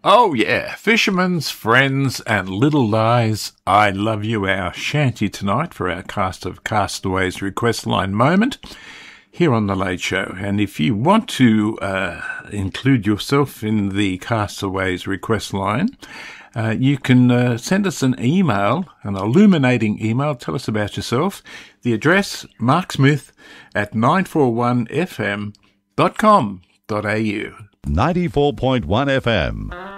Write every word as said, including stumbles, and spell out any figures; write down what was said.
Oh yeah, Fisherman's Friends and Little Lies, I Love You, our shanty tonight for our Cast of Castaways request line moment here on The Late Show. And if you want to uh, include yourself in the Castaways request line, uh, you can uh, send us an email, an illuminating email. Tell us about yourself. The address, marksmith at nine four one f m dot com dot a u. ninety-four point one F M.